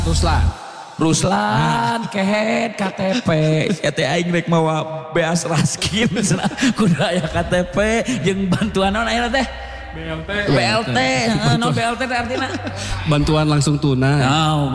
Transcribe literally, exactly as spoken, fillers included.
Ruslan. Ruslan, kehet K T P, ya teh aing rek mawa beas raskin, kudu aya K T P, jeung bantuan naon aya teh? B L T. B L T, no B L T teh artina? Bantuan langsung tunai. Oh,